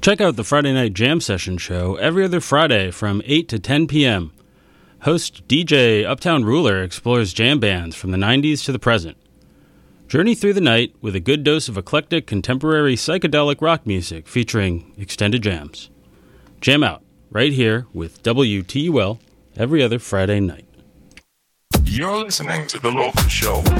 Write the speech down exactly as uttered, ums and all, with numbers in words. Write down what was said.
Check out the Friday Night Jam Session show every other Friday from eight to ten p.m. Host D J Uptown Ruler explores jam bands from the nineties to the present. Journey through the night with a good dose of eclectic contemporary psychedelic rock music featuring extended jams. Jam out right here with W T U L every other Friday night. You're listening to The Local Show.